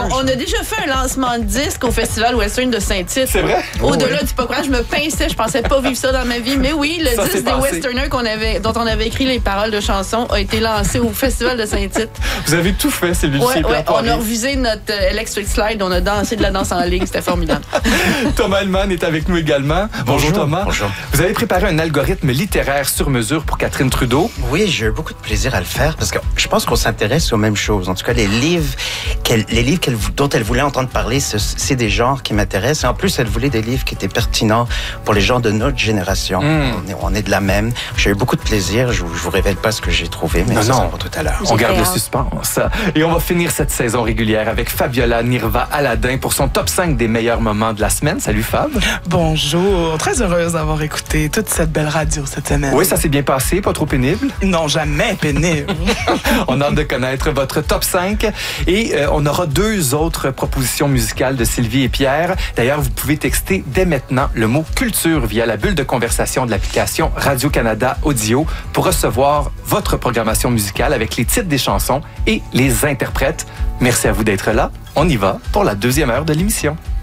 On a déjà fait un lancement de disque au Festival Western de Saint-Tite. C'est vrai? Au-delà du pas je me pinçais, je pensais pas vivre ça dans ma vie. Mais oui, le disque des Westerners dont on avait écrit les paroles de chansons a été lancé au Festival de Saint-Tite. Vous avez tout fait, Sylvie Lucier. Ouais, on a revisé notre Electric Slide, on a dansé de la danse en ligne, c'était formidable. Thomas Hellman est avec nous également. Bonjour Thomas. Bonjour. Vous avez préparé un algorithme littéraire sur mesure pour Catherine Trudeau. Oui, j'ai eu beaucoup de plaisir à le faire parce que je pense qu'on s'intéresse aux mêmes choses. En tout cas, les livres dont elle voulait entendre parler, c'est des genres qui m'intéressent. Et en plus, elle voulait des livres qui étaient pertinents pour les gens de notre génération. On est de la même. J'ai eu beaucoup de plaisir. Je vous révèle pas ce que j'ai trouvé, mais ça sera pour tout à l'heure. On garde le suspense. Et on va finir cette saison régulière avec Fabiola Nirva Aladin pour son top 5 des meilleurs moments de la semaine. Salut Fab. Bonjour. Très heureuse d'avoir écouté toute cette belle radio cette semaine. Oui, ça s'est bien passé. Pas trop pénible? Non, jamais pénible. On a hâte de connaître votre top 5. Et on aura 2 autres propositions musicales de Sylvie et Pierre. D'ailleurs, vous pouvez texter dès maintenant le mot culture via la bulle de conversation de l'application Radio-Canada Audio pour recevoir votre programmation musicale avec les titres des chansons et les interprètes. Merci à vous d'être là. On y va pour la 2e heure de l'émission.